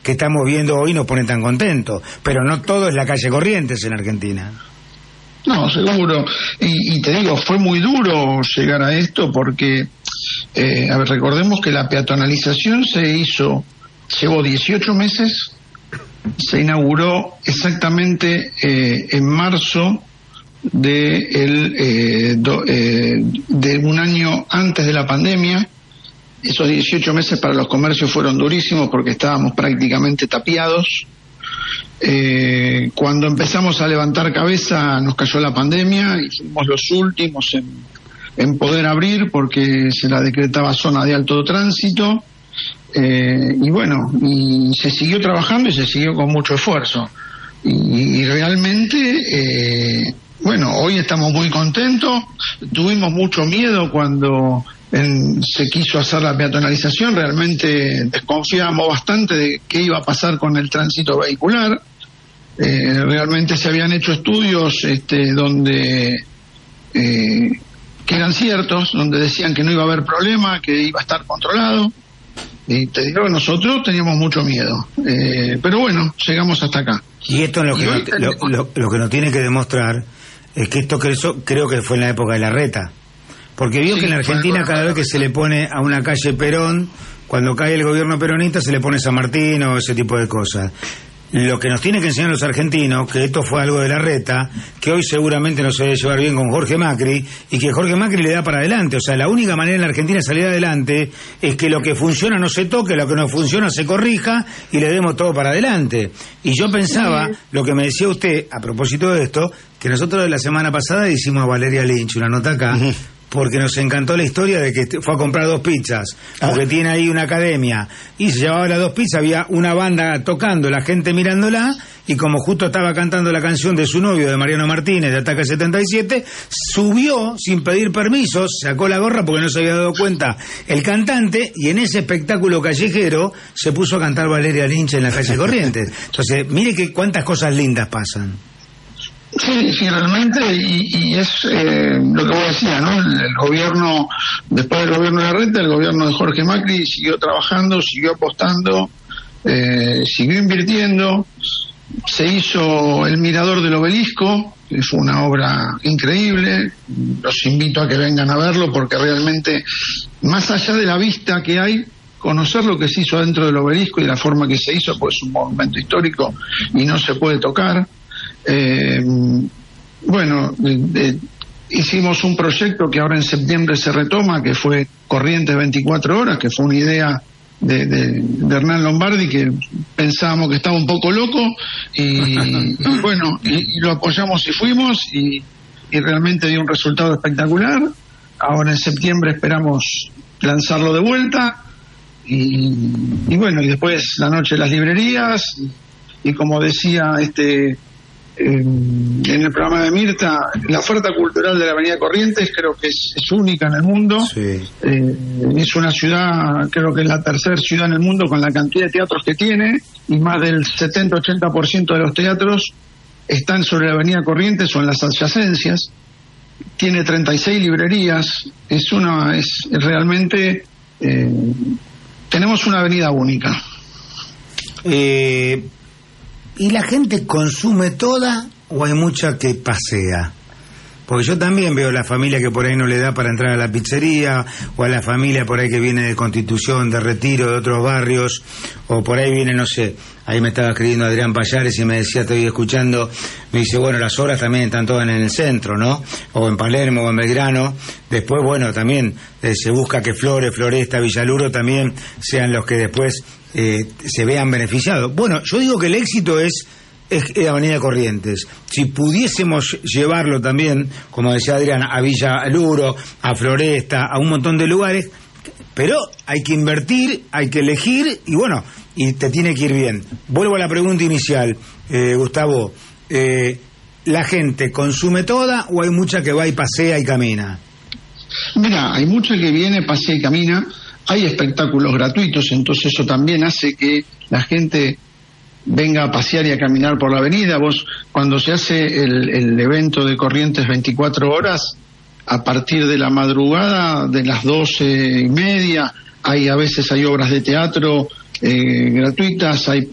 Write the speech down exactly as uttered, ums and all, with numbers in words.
que estamos viendo hoy nos pone tan contentos, pero no todo es la calle Corrientes en Argentina. No, seguro, y, y te digo, fue muy duro llegar a esto porque, eh, a ver, recordemos que la peatonalización se hizo, llevó dieciocho meses, se inauguró exactamente eh, en marzo de, el, eh, do, eh, de un año antes de la pandemia. Esos dieciocho meses para los comercios fueron durísimos porque estábamos prácticamente tapiados. Eh, cuando empezamos a levantar cabeza nos cayó la pandemia y fuimos los últimos en, en poder abrir porque se la decretaba zona de alto tránsito. Eh, y bueno, y se siguió trabajando y se siguió con mucho esfuerzo. Y, y realmente, eh, bueno, hoy estamos muy contentos. Tuvimos mucho miedo cuando en, se quiso hacer la peatonalización. Realmente desconfiábamos bastante de qué iba a pasar con el tránsito vehicular. Eh, realmente se habían hecho estudios este, donde eh, que eran ciertos, donde decían que no iba a haber problema, que iba a estar controlado. Y te digo, nosotros teníamos mucho miedo, eh, pero bueno, llegamos hasta acá. Y esto es lo que, no, lo, lo, lo que nos tiene que demostrar es que esto creció, creo que fue en la época de Larreta, porque vio sí, que en la Argentina cada vez que se le pone a una calle Perón, cuando cae el gobierno peronista se le pone San Martín o ese tipo de cosas. Lo que nos tiene que enseñar los argentinos, que esto fue algo de Larreta, que hoy seguramente no se debe llevar bien con Jorge Macri, y que Jorge Macri le da para adelante. O sea, la única manera en la Argentina de salir adelante es que lo que funciona no se toque, lo que no funciona se corrija, y le demos todo para adelante. Y yo pensaba, lo que me decía usted, a propósito de esto, que nosotros la semana pasada hicimos a Valeria Lynch una nota acá, uh-huh. porque nos encantó la historia de que fue a comprar dos pizzas, porque ah. tiene ahí una academia, y se llevaba las dos pizzas, había una banda tocando, la gente mirándola, y como justo estaba cantando la canción de su novio, de Mariano Martínez, de Ataque setenta y siete, subió sin pedir permisos, sacó la gorra porque no se había dado cuenta el cantante, y en ese espectáculo callejero se puso a cantar Valeria Lynch en la calle Corrientes. Entonces, mire que cuántas cosas lindas pasan. Sí, sí, realmente, y, y es eh, lo que vos decías, ¿no? El, el gobierno, después del gobierno de Larreta, el gobierno de Jorge Macri siguió trabajando, siguió apostando, eh, siguió invirtiendo. Se hizo el Mirador del Obelisco, que fue una obra increíble. Los invito a que vengan a verlo porque realmente, más allá de la vista que hay, conocer lo que se hizo dentro del obelisco y la forma que se hizo, pues es un monumento histórico y no se puede tocar. Eh, bueno, eh, hicimos un proyecto que ahora en septiembre se retoma, que fue Corrientes veinticuatro horas, que fue una idea de, de, de Hernán Lombardi, que pensábamos que estaba un poco loco, y, y bueno, y, y lo apoyamos y fuimos, y, y realmente dio un resultado espectacular. Ahora en septiembre esperamos lanzarlo de vuelta, y, y bueno, y después la noche de las librerías, y, y como decía este en el programa de Mirta, la oferta cultural de la Avenida Corrientes creo que es, es única en el mundo. Sí. Eh, es una ciudad, creo que es la tercera ciudad en el mundo con la cantidad de teatros que tiene, y más del setenta a ochenta por ciento de los teatros están sobre la Avenida Corrientes o en las adyacencias. Tiene treinta y seis librerías. Es una, es realmente eh, tenemos una avenida única. Eh ¿Y la gente consume toda o hay mucha que pasea? Porque yo también veo la familia que por ahí no le da para entrar a la pizzería, o a la familia por ahí que viene de Constitución, de Retiro, de otros barrios, o por ahí viene, no sé, ahí me estaba escribiendo Adrián Payares y me decía, estoy escuchando, me dice, bueno, las obras también están todas en el centro, ¿no? O en Palermo, o en Belgrano. Después, bueno, también eh, se busca que Flores, Floresta, Villaluro también sean los que después eh, se vean beneficiados. Bueno, yo digo que el éxito es es Avenida Corrientes. Si pudiésemos llevarlo también, como decía Adrián, a Villa Luro, a Floresta, a un montón de lugares, pero hay que invertir, hay que elegir, y bueno, y te tiene que ir bien. Vuelvo a la pregunta inicial, eh, Gustavo, eh, ¿la gente consume toda o hay mucha que va y pasea y camina? Mira, hay mucha que viene, pasea y camina, hay espectáculos gratuitos, entonces eso también hace que la gente venga a pasear y a caminar por la avenida. Vos, cuando se hace el, el evento de Corrientes veinticuatro horas, a partir de la madrugada, de las doce y media, hay a veces hay obras de teatro eh, gratuitas, hay